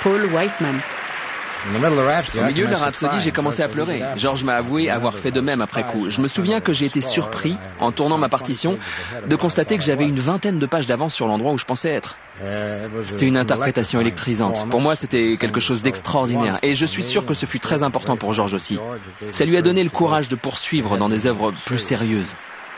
Paul Whiteman. Au milieu de la Rhapsody, j'ai commencé à pleurer. George m'a avoué avoir fait de même après coup. Je me souviens que j'ai été surpris, en tournant ma partition, de constater que j'avais une 20aine de pages d'avance sur l'endroit où je pensais être. C'était une interprétation électrisante. Pour moi, c'était quelque chose d'extraordinaire. Et je suis sûr que ce fut très important pour George aussi. Ça lui a donné le courage de poursuivre dans des œuvres plus sérieuses.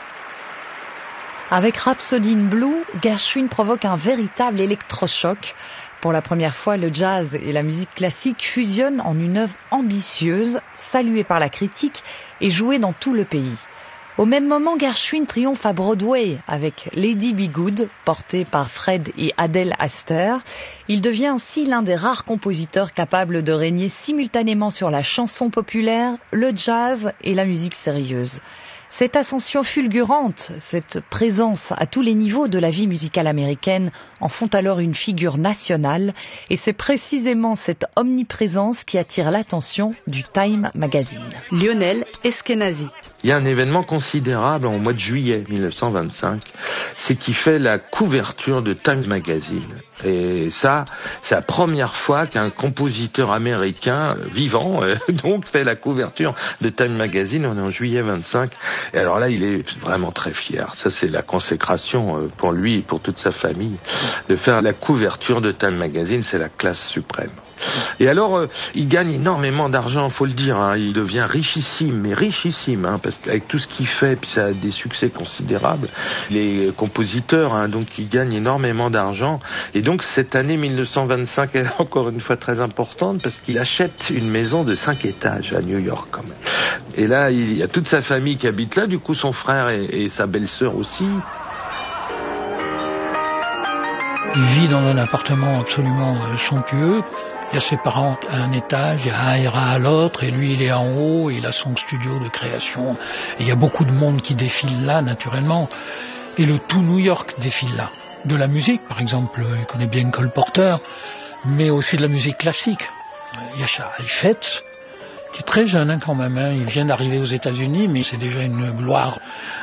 Avec Rhapsody in Blue, Gershwin provoque un véritable électrochoc. Pour la première fois, le jazz et la musique classique fusionnent en une œuvre ambitieuse, saluée par la critique et jouée dans tout le pays. Au même moment, Gershwin triomphe à Broadway avec Lady Be Good, portée par Fred et Adele Astor. Il devient ainsi l'un des rares compositeurs capables de régner simultanément sur la chanson populaire, le jazz et la musique sérieuse. Cette ascension fulgurante, cette présence à tous les niveaux de la vie musicale américaine en font alors une figure nationale, et c'est précisément cette omniprésence qui attire l'attention du Time Magazine. Lionel Eskenazi. Il y a un événement considérable au mois de juillet 1925, c'est qu'il fait la couverture de Time Magazine. Et ça, c'est la première fois qu'un compositeur américain vivant donc fait la couverture de Time Magazine. On est en juillet 25. Et alors là, il est vraiment très fier. Ça, c'est la consécration pour lui et pour toute sa famille. De faire la couverture de Time Magazine, c'est la classe suprême. Et alors, il gagne énormément d'argent, faut le dire. Hein. Il devient richissime, mais richissime, hein, parce qu'avec tout ce qu'il fait, puis ça a des succès considérables. Il est compositeur, hein, donc il gagne énormément d'argent. Et donc cette année 1925 est encore une fois très importante parce qu'il achète une maison de 5 étages à New York, quand même. Et là, il y a toute sa famille qui habite là. Du coup, son frère et sa belle-sœur aussi. Il vit dans un appartement absolument somptueux. Il y a ses parents à un étage, il y a Ira à l'autre, et lui il est en haut, et il a son studio de création. Et il y a beaucoup de monde qui défile là, naturellement. Et le tout New York défile là. De la musique, par exemple, il connaît bien Cole Porter, mais aussi de la musique classique. Il y a Charles Fetz, qui est très jeune quand même, hein. Il vient d'arriver aux États-Unis, mais c'est déjà une gloire